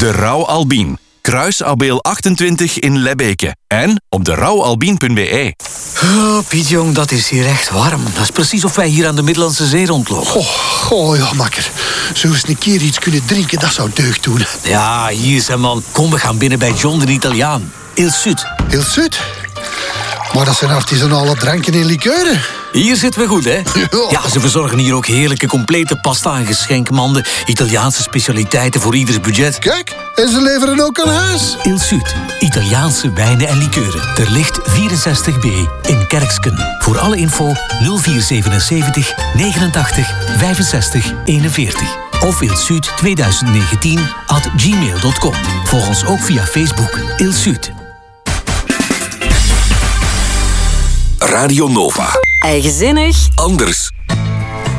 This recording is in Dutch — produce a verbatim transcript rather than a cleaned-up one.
De Rauw Albien. Kruisabeel achtentwintig in Lebbeke. En op de rauw albien punt b e. Oh, Piet Jong, dat is hier echt warm. Dat is precies of wij hier aan de Middellandse Zee rondlopen. Oh, oh ja, makker. Zo eens een keer iets kunnen drinken, dat zou deugd doen. Ja, hier zijn man. Kom, we gaan binnen bij John de Italiaan. Il Sud. Il Sud? Maar dat zijn artisanale dranken en likeuren. Hier zitten we goed, hè? Ja, ze verzorgen hier ook heerlijke, complete pasta en geschenkmanden. Italiaanse specialiteiten voor ieders budget. Kijk, en ze leveren ook aan huis. Il Sud. Italiaanse wijnen en likeuren. Ter Licht vierenzestig b in Kerksken. Voor alle info nul vier zevenenzeventig negenentachtig vijfenzestig eenenveertig. Of ilsud twintig negentien at gmail dot com. Volg ons ook via Facebook. Il Sud. Radio Nova. Eigenzinnig. Anders.